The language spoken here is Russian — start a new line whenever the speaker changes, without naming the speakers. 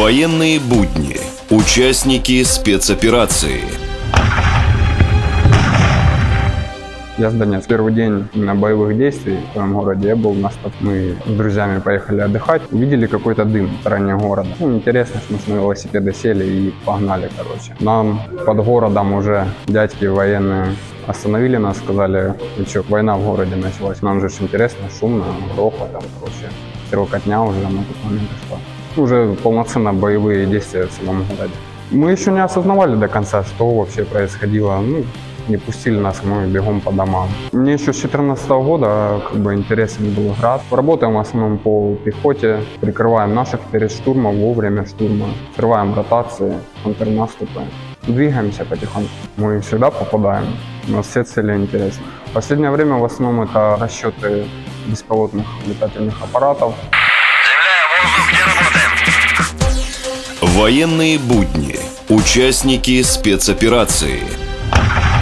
Военные будни. Участники спецоперации.
Я с Донецка. Первый день на боевых действий в своем городе я был на стоп. Мы с друзьями поехали отдыхать. Увидели какой-то дым в стороне города. Интересно, что мы с велосипеда сели и погнали, Нам под городом уже дядьки военные остановили нас, сказали: ну что, война в городе началась. Нам же интересно, шумно, грохот, стрелкотня уже на тот момент шла. Уже полноценно боевые действия в самом городе. Мы еще не осознавали до конца, что вообще происходило. Не пустили нас, мы бегом по домам. Мне еще с 2014 года интересен был град. Работаем в основном по пехоте, прикрываем наших перед штурмом, во время штурма, открываем ротации, контрнаступы. Двигаемся потихоньку. Мы всегда попадаем, у нас все цели интересны. В последнее время в основном это расчеты беспилотных летательных аппаратов.
Военные будни. Участники спецоперации.